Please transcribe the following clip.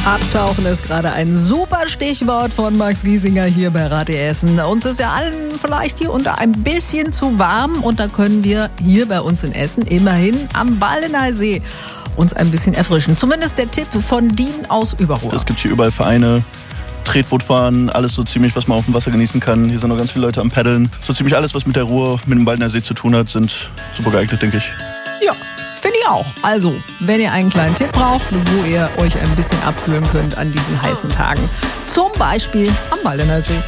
Abtauchen ist gerade ein super Stichwort von Max Giesinger hier bei Radio Essen. Uns ist ja allen vielleicht hier unter ein bisschen zu warm und da können wir hier bei uns in Essen immerhin am Baldener See uns ein bisschen erfrischen. Zumindest der Tipp von Dien aus Überruhr. Es gibt hier überall Vereine, Tretbootfahren, alles so ziemlich, was man auf dem Wasser genießen kann. Hier sind noch ganz viele Leute am Paddeln. So ziemlich alles, was mit der Ruhr, mit dem Baldener See zu tun hat, sind super geeignet, denke ich. Ja, finde ich auch. Also, wenn ihr einen kleinen Tipp braucht, wo ihr euch ein bisschen abkühlen könnt an diesen heißen Tagen, zum Beispiel am Baldener See.